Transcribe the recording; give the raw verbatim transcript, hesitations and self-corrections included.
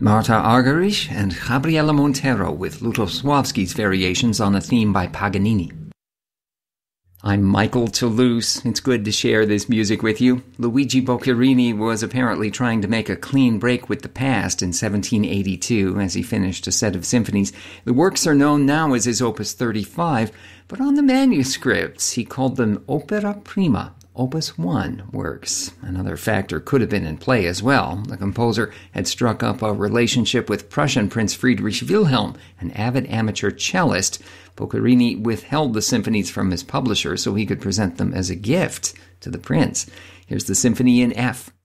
Marta Argerich and Gabriela Montero with Lutosławski's variations on a theme by Paganini. I'm Michael Toulouse. It's good to share this music with you. Luigi Boccherini was apparently trying to make a clean break with the past in seventeen eighty-two as he finished a set of symphonies. The works are known now as his Opus thirty-five, but on the manuscripts he called them Opera Prima, Opus one works. Another factor could have been in play as well. The composer had struck up a relationship with Prussian Prince Friedrich Wilhelm, an avid amateur cellist. Boccherini withheld the symphonies from his publisher so he could present them as a gift to the prince. Here's the Symphony in F,